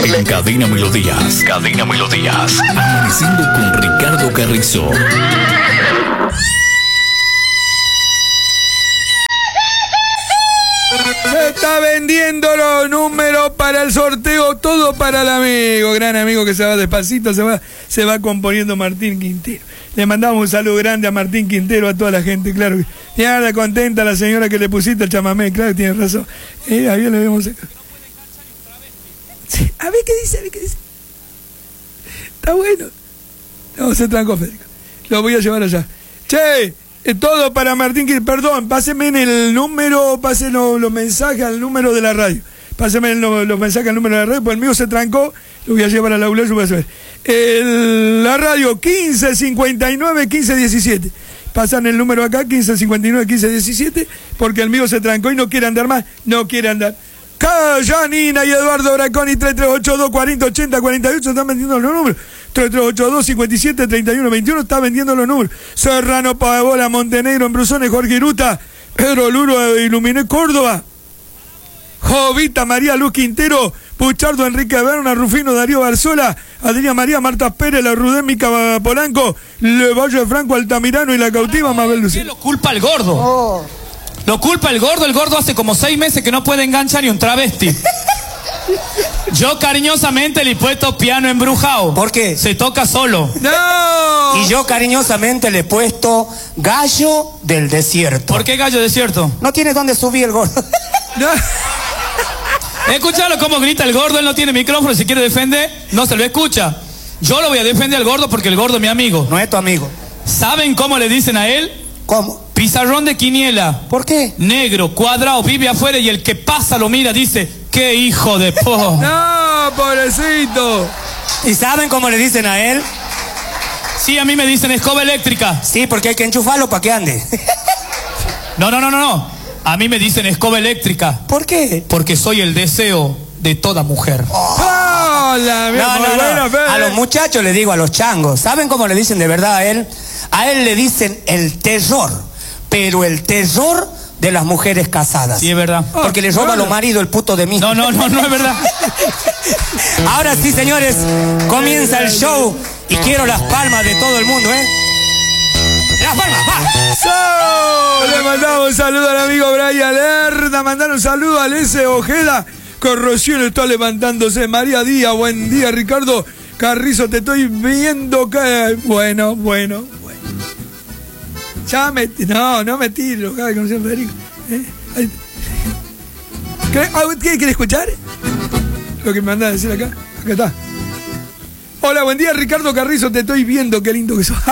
En Cadena Melodías. Cadena Melodías. Amaneciendo con Ricardo Carrizo. Se está vendiendo los números para el sorteo, todo para el amigo, gran amigo que se va despacito, se va componiendo Martín Quintero. Le mandamos un saludo grande a Martín Quintero, a toda la gente, claro. Y ahora contenta la señora que le pusiste el chamamé, claro, tiene razón. Ahí le vemos. Sí, a ver qué dice, Está bueno. No, se trancó, Federico. Lo voy a llevar allá. Che, todo para Martín Quintero. Perdón, pásenme en el número, pásenme los mensajes al número de la radio. Pásenme los mensajes al número de la radio, pues el mío se trancó. Lo voy a llevar al aula, yo voy a saber. La radio 1559 1517. Pasan el número acá, 1559 1517, porque el mío se trancó y no quiere andar más. No quiere andar. Janina y Eduardo Braconi, 3382 4080 48, están vendiendo los números. 3382 57 31 21, está vendiendo los números. Serrano, Pavabola, Montenegro, Embruzones, Jorge Iruta, Pedro Luro, Iluminé, Córdoba, Jovita, María Luz Quintero, Puchardo, Enrique Berna, Rufino, Darío Barzola, Adriana María, Marta Pérez, La Rudémica, Polanco, Le Valle Franco, Altamirano y La Cautiva, Mabel Lucía. ¿Qué lo culpa el gordo? Oh. Lo culpa el gordo hace como 6 meses que no puede enganchar ni un travesti. Yo cariñosamente le he puesto piano embrujado. ¿Por qué? Se toca solo. ¡No! Y yo cariñosamente le he puesto gallo del desierto. ¿Por qué gallo desierto? No tiene dónde subir el gordo. No. Escuchalo cómo grita el gordo, él no tiene micrófono, si quiere defender, no se lo escucha. Yo lo voy a defender al gordo porque el gordo es mi amigo. No es tu amigo. ¿Saben cómo le dicen a él? ¿Cómo? Pizarrón de quiniela. ¿Por qué? Negro, cuadrado, vive afuera y el que pasa lo mira, dice, ¡qué hijo de po! ¡No, pobrecito! ¿Y saben cómo le dicen a él? Sí, a mí me dicen escoba eléctrica. Sí, porque hay que enchufarlo para que ande. No. A mí me dicen escoba eléctrica. ¿Por qué? Porque soy el deseo de toda mujer. Oh. Hola, no. A los muchachos les digo, a los changos. ¿Saben cómo le dicen de verdad a él? A él le dicen el terror. Pero el terror de las mujeres casadas. Sí, es verdad. Porque le roba a los maridos el puto de mí. No, es verdad. Ahora sí, señores, comienza el show. Y quiero las palmas de todo el mundo, ¿eh? ¡Las palmas, va! Le mandamos un saludo al amigo Brian Lerda. Mandar un saludo a Lese Ojeda. Corrosión está levantándose. María Díaz, buen día, Ricardo Carrizo, te estoy viendo que... Bueno. Ya no me tiro, acaba de conocer a Federico. ¿Qué quiere escuchar? Lo que me manda a decir acá. Acá está. Hola, buen día, Ricardo Carrizo, te estoy viendo, qué lindo que sos.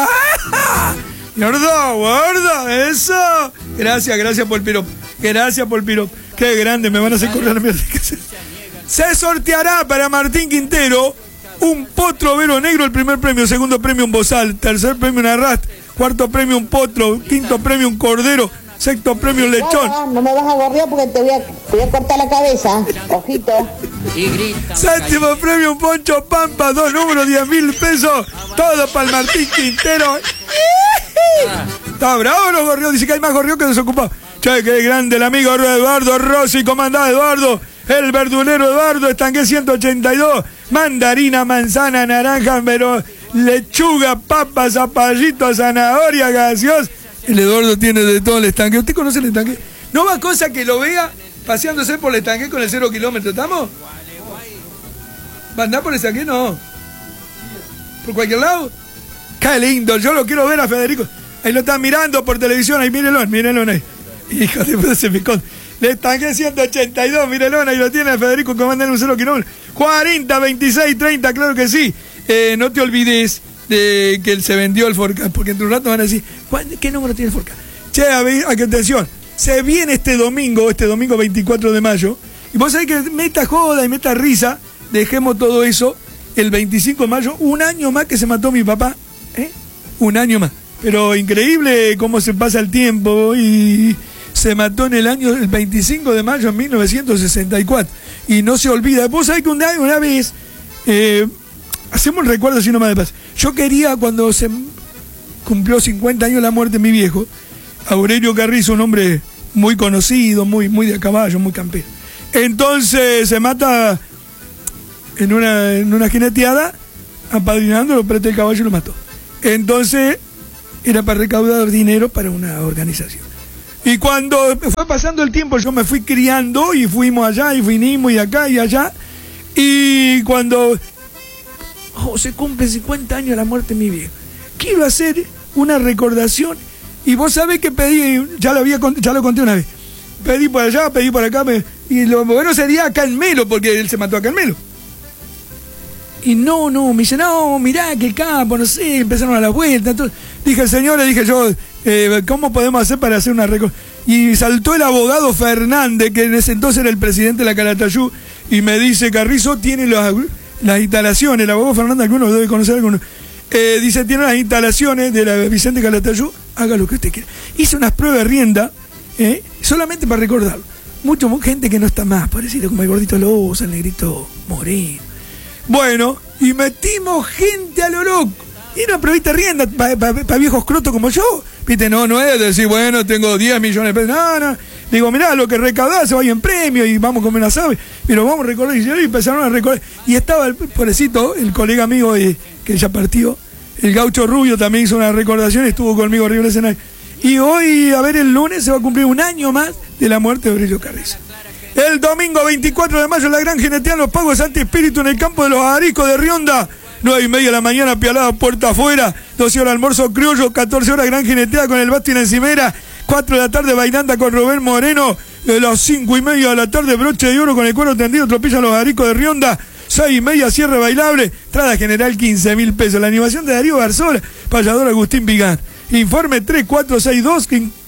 Gordo, eso. Gracias por el piropo. Qué grande, me van a hacer correr la mierda. Se sorteará para Martín Quintero un potro vero negro, el primer premio, segundo premio un bozal, tercer premio una rast, cuarto premio un potro, quinto premio un cordero, sexto premio un lechón. No me vas a gorrear porque te voy a cortar la cabeza, ojito. Séptimo premio un poncho pampa, 2 números, 10.000 pesos, todo para el Martín Quintero. Está bravo los gorrios, dice que hay más gorrios que desocupados. Che, qué grande el amigo Eduardo Rossi, comandado Eduardo, el verdulero Eduardo, estanque 182, mandarina, manzana, naranja, pero lechuga, papa, zapallito, zanahoria, gaseosa. El Eduardo tiene de todo el estanque. ¿Usted conoce el estanque? No va cosa que lo vea paseándose por el estanque con el 0 kilómetro, ¿estamos? ¿Va a andar por el estanque? No. ¿Por cualquier lado? ¡Qué lindo! Yo lo quiero ver a Federico. Ahí lo están mirando por televisión, ahí mírenlo ahí. Hijo de puta, se me con. Le estanqué 182, mírenlo, ahí lo tiene Federico comandando un 0 kilómetro. 40, 26, 30, claro que sí. No te olvides de que se vendió el Forca, porque entre un rato van a decir, ¿qué número tiene el Forca? Che, atención, se viene este domingo 24 de mayo, y vos sabés que meta joda y meta risa, dejemos todo eso, el 25 de mayo, un año más que se mató mi papá, un año más. Pero increíble cómo se pasa el tiempo y se mató en el 25 de mayo de 1964. Y no se olvida. Vos sabés que una vez, hacemos el recuerdo así nomás de paz. Yo quería, cuando se cumplió 50 años la muerte de mi viejo, Aurelio Carrizo, un hombre muy conocido, muy de a caballo, muy campero. Entonces se mata en una jineteada, apadrinando, lo prestó el caballo y lo mató. Entonces, era para recaudar dinero para una organización. Y cuando fue pasando el tiempo, yo me fui criando y fuimos allá y vinimos y acá y allá. Y cuando se cumple 50 años de la muerte de mi viejo, quiero hacer una recordación. Y vos sabés que pedí, ya lo conté una vez. Pedí por allá, pedí por acá, y lo bueno sería acá en Melo, porque él se mató acá en Melo. Y no, me dice, no, mirá que el campo, no sé, empezaron a la vuelta. Entonces, dije, señor, le dije yo, ¿cómo podemos hacer para hacer una récord? Y saltó el abogado Fernández, que en ese entonces era el presidente de la Calatayud, y me dice, Carrizo tiene las instalaciones, el abogado Fernández, algunos debe conocer algunos, dice, tiene las instalaciones de la Vicente Calatayud, haga lo que usted quiera. Hice unas pruebas de rienda, solamente para recordarlo. Mucha gente que no está más, parecido como el gordito Loza, el negrito Moreno. Bueno, y metimos gente a lo loco. Y una pruebita de rienda para viejos crotos como yo. Viste, no es decir, bueno, tengo 10 millones de pesos. No. Digo, mirá, lo que recaudás se vaya en premio y vamos a comer una asado. Pero vamos a recordar. Y empezaron a recordar. Y estaba el pobrecito, el colega amigo que ya partió, el Gaucho Rubio, también hizo una recordación y estuvo conmigo arriba del escenario. Y hoy, a ver, el lunes se va a cumplir un año más de la muerte de Aurelio Carrizo. El domingo 24 de mayo, la gran jinetea Los Pagos de Santi Espíritu en el campo de los Agaricos de Rionda. 9:30 de la mañana, pialada puerta afuera. 12 horas almuerzo criollo, 14 horas gran jinetea con el Basti en encimera. 4 de la tarde, bailanda con Rubén Moreno. De las 5:30 de la tarde, broche de oro con el cuero tendido, tropilla Los Agaricos de Rionda. 6:30, cierre bailable. Entrada general 15.000 pesos. La animación de Darío Barzola, payador Agustín Vigán. Informe 3462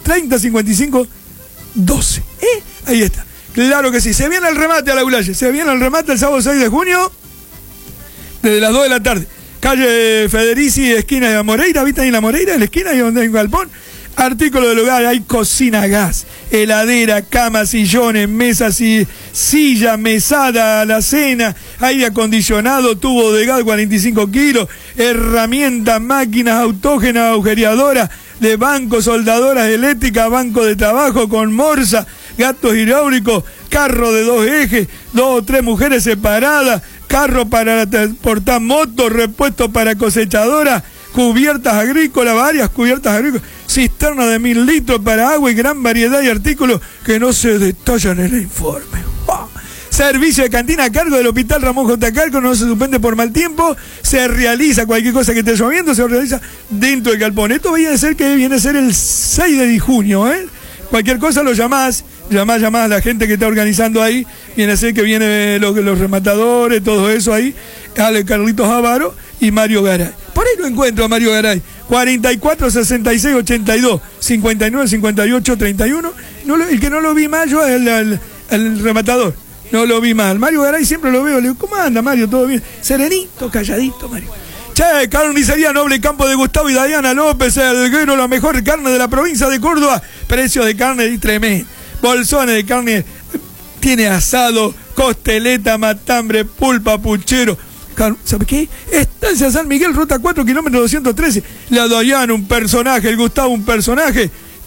3055 12. Ahí está. Claro que sí. Se viene el remate a la Ulaye. Se viene el remate el sábado 6 de junio. Desde las 2 de la tarde. Calle Federici, esquina de la Moreira. ¿Viste ahí en la Moreira? En la esquina, ahí donde hay un galpón. Artículo del hogar. Hay cocina a gas. Heladera, cama, sillones, mesas y silla, mesada, alacena, aire acondicionado, tubo de gas 45 kilos, herramientas, máquinas autógenas, agujereadoras de banco, soldadoras eléctricas, banco de trabajo con morsa, gatos hidráulicos, carro de 2 ejes, 2 o 3 mujeres separadas, carro para transportar motos, repuestos para cosechadoras, cubiertas agrícolas, varias cubiertas agrícolas, cisterna de 1000 litros para agua y gran variedad de artículos que no se detallan en el informe. ¡Oh! Servicio de cantina a cargo del Hospital Ramón J. Calco, no se suspende por mal tiempo, se realiza cualquier cosa que esté lloviendo, se realiza dentro del galpón. Esto viene a ser el 6 de junio, Cualquier cosa lo llamás a la gente que está organizando ahí, viene a ser que viene los rematadores, todo eso ahí, Ale Carlitos Avaro y Mario Garay. Por ahí lo encuentro a Mario Garay. 44 66 82 59 58 31. El que no lo vi más yo es el rematador. No lo vi más. Mario Garay siempre lo veo. Le digo, ¿cómo anda, Mario? ¿Todo bien? Serenito, calladito, Mario. Che, carnicería Noble Campo de Gustavo y Diana López, el Guero, la mejor carne de la provincia de Córdoba. Precios de carne tremendo. Bolsones de carne. Tiene asado, costeleta, matambre, pulpa, puchero. ¿Sabe qué? Estancia San Miguel, ruta 4, kilómetro 213. La Dayana, un personaje. El Gustavo, un personaje.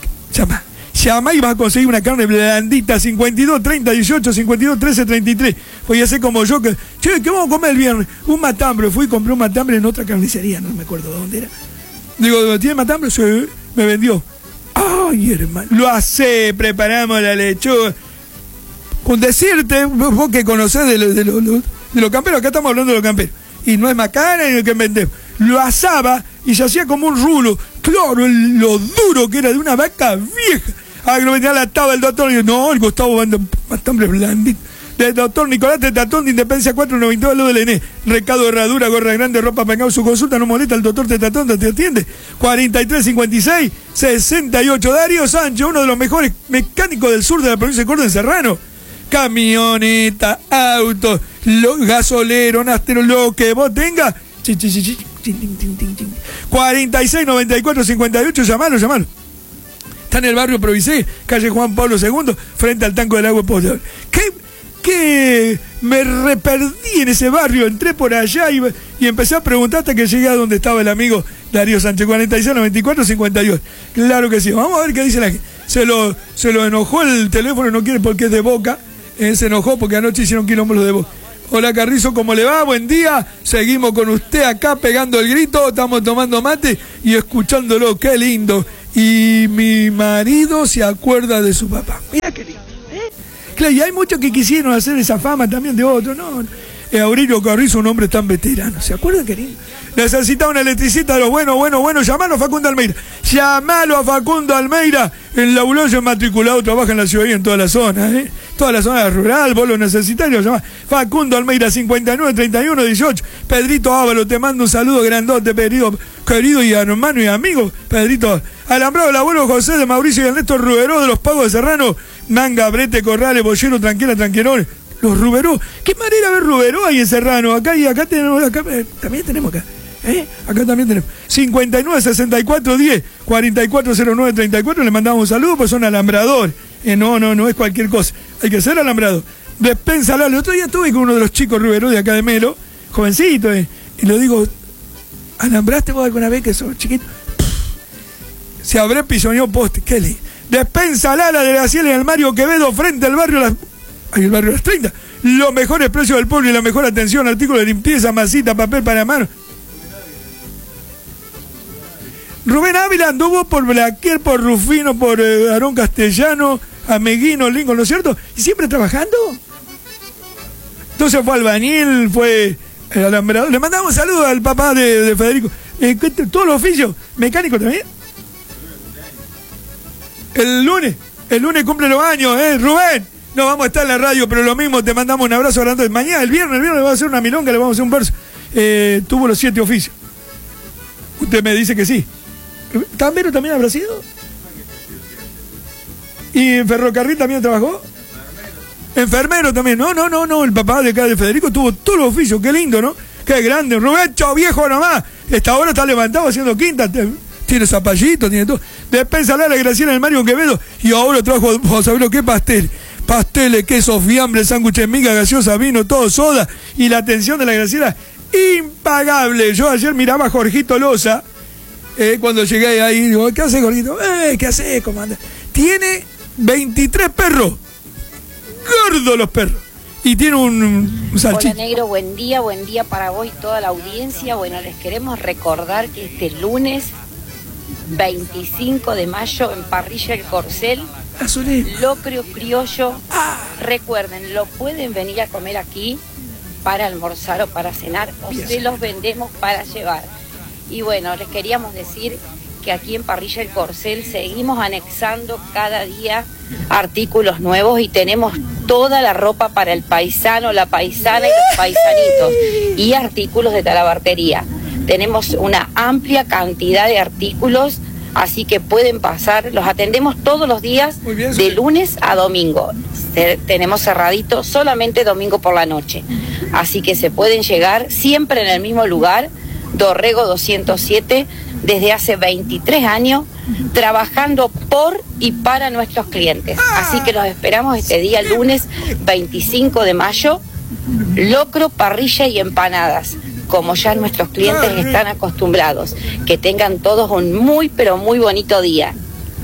Llama y vas a conseguir una carne blandita. 52 30 18 52 13 33. Voy a hacer como yo que, che, ¿qué vamos a comer el viernes? Un matambre. Fui y compré un matambre en otra carnicería, no me acuerdo dónde era. Digo, ¿tiene matambre? Sí, me vendió. Ay, hermano, lo hace, preparamos la lechuga. Con decirte, vos que conocés de los camperos, acá estamos hablando de los camperos. Y no es macana ni el que vendemos. Lo asaba y se hacía como un rulo. Claro, lo duro que era de una vaca vieja. Ah, que lo vendía la tabla el doctor. Y no, el Gustavo vende matambre blandito. Del doctor Nicolás Tetatón de Independencia 492, lo del ENE. Recado, herradura, gorra grande, ropa pegado. Su consulta no molesta, el doctor Tetatón te atiende. 43 56 68. Darío Sánchez, uno de los mejores mecánicos del sur de la provincia de Córdoba, en Serrano. Camioneta, auto, gasolero, nastero, lo que vos tengas. 46 94 58, llamalo. Está en el barrio Provisé, calle Juan Pablo II, frente al tanco del agua potable. ¿Qué? Me reperdí en ese barrio, entré por allá y empecé a preguntar hasta que llegué a donde estaba el amigo Darío Sánchez. 46 94 58. Claro que sí. Vamos a ver qué dice la gente. Se lo enojó el teléfono, no quiere porque es de Boca. Se enojó porque anoche hicieron quilombo de Boca. Hola Carrizo, ¿cómo le va? Buen día. Seguimos con usted acá pegando el grito. Estamos tomando mate y escuchándolo. Qué lindo. Y mi marido se acuerda de su papá. Mira qué lindo. Claro, y hay muchos que quisieron hacer esa fama también de otros. No. Aurelio Carrizo, un hombre tan veterano. ¿Se acuerdan, querido? Necesita un electricista de los bueno. Llamalo a Facundo Almeida. Llamalo a Facundo Almeida. El labuloso matriculado trabaja en la ciudad y en toda la zona, Toda la zona rural, vos lo necesitas, lo llamás. Facundo Almeida, 59-31-18. Pedrito Ávalo, te mando un saludo grandote, querido y hermano y amigo. Pedrito. Alambrado el abuelo José de Mauricio y Ernesto Ruberó de los Pagos de Serrano. Manga, Brete, Corrales, Bollero, tranquilones. Los Ruberó. Qué manera ver Ruberó ahí en Serrano. Acá tenemos, también tenemos acá. Acá también tenemos 59-64-10 4409-34. Le mandamos un saludo, pues son alambradores. No es cualquier cosa. Hay que ser alambrador. Despensa el otro día estuve con uno de los chicos Ruberó de acá de Melo, jovencito, y le digo, ¿alambraste vos alguna vez que sos chiquito? Se habré pisoñado poste. ¿Qué le? Despensa Lala de Graciela y el Mario Quevedo frente al barrio el barrio Las 30. Los mejores precios del pueblo y la mejor atención. Artículos de limpieza, masita, papel para mano. Rubén Ávila anduvo por Blaquier, por Rufino, por Aarón Castellano, Ameguino, Lincoln, ¿no es cierto? ¿Y siempre trabajando? Entonces fue albañil, fue alambrador. Le mandamos un saludo al papá de Federico. Todos los oficios, mecánico también. El lunes cumple los años, Rubén. No vamos a estar en la radio, pero lo mismo, te mandamos un abrazo grande. Mañana, el viernes le vamos a hacer una milonga, le vamos a hacer un verso. Tuvo los 7 oficios. Usted me dice que sí. ¿Tambero también habrá sido? ¿Y en ferrocarril también trabajó? Enfermero también. No. El papá de acá de Federico tuvo todos los oficios. Qué lindo, ¿no? Qué grande. Rubencho, viejo nomás. Esta hora está levantado haciendo quinta. Tiene zapallito, tiene todo. Despensa la Graciela del Mario Quevedo. Y ahora trajo, vamos a ver qué pastel. Pasteles, quesos, fiambres, sándwiches, miga, gaseosa, vino, todo, soda. Y la atención de la Graciela, impagable. Yo ayer miraba a Jorgito Loza. Cuando llegué ahí, digo, ¿qué hace, Jorgito? ¿Qué hace, comandante? Tiene 23 perros. Gordos los perros. Y tiene un salchicho. Hola, negro, buen día para vos y toda la audiencia. Bueno, les queremos recordar que este lunes 25 de mayo en Parrilla El Corcel, locrio criollo. Recuerden, lo pueden venir a comer aquí para almorzar o para cenar, o se los vendemos para llevar. Y bueno, les queríamos decir que aquí en Parrilla El Corcel seguimos anexando cada día artículos nuevos y tenemos toda la ropa para el paisano, la paisana y los paisanitos, y artículos de talabartería. Tenemos una amplia cantidad de artículos, así que pueden pasar, los atendemos todos los días de lunes a domingo. Tenemos cerradito solamente domingo por la noche, así que se pueden llegar siempre en el mismo lugar, Dorrego 207, desde hace 23 años, trabajando por y para nuestros clientes. Así que los esperamos este día, lunes 25 de mayo, locro, parrilla y empanadas, como ya nuestros clientes están acostumbrados. Que tengan todos un muy, pero muy bonito día.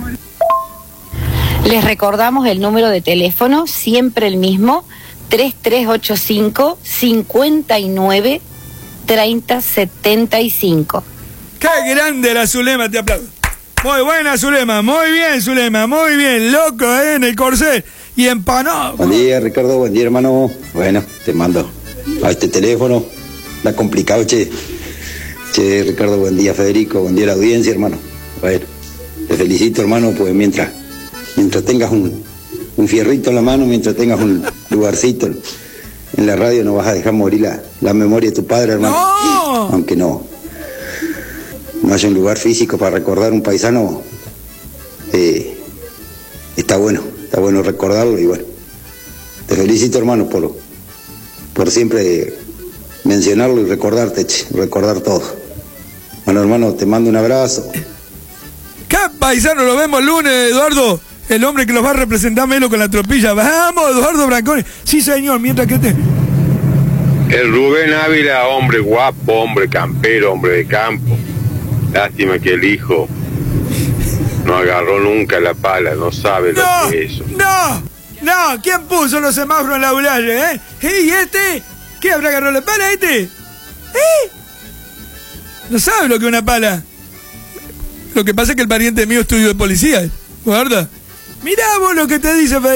Les recordamos el número de teléfono, siempre el mismo, 3385 59 30 75. ¡Qué grande la Zulema! Te aplaudo. Muy buena, Zulema. Muy bien, Zulema. Muy bien. Loco, en el Corcel. Y empanado. Buen día, Ricardo. Buen día, hermano. Bueno, te mando a este teléfono. Está complicado, che. Che, Ricardo, buen día, Federico. Buen día a la audiencia, hermano. Bueno, te felicito, hermano, pues mientras tengas un fierrito en la mano, mientras tengas un lugarcito en la radio, no vas a dejar morir la memoria de tu padre, hermano. ¡No! Aunque no haya un lugar físico para recordar un paisano, está bueno recordarlo. Y bueno, te felicito, hermano, por siempre mencionarlo y recordarte, recordar todo. Bueno, hermano, te mando un abrazo. ¿Qué paisano? Lo vemos el lunes, Eduardo, el hombre que los va a representar Melo con la tropilla. Vamos, Eduardo Branconi. Sí, señor, mientras que El Rubén Ávila, hombre guapo, hombre campero, hombre de campo. Lástima que el hijo no agarró nunca la pala, no sabe lo que es eso. No, ¿quién puso los semáforos en la Aulaye, ¿Y ¿Qué habrá agarrado la pala este? No sabe lo que es una pala. Lo que pasa es que el pariente mío estudió de policía. Guarda. Mirá vos lo que te dice Federico.